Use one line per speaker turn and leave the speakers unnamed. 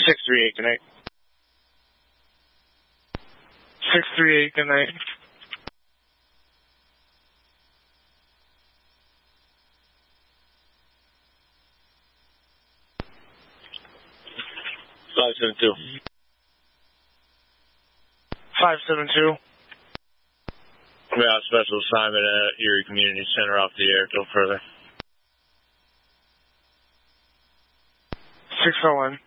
638, good night. 638, good night.
Five
572.
We have special assignment at Erie Community Center off the air. Go further.
601.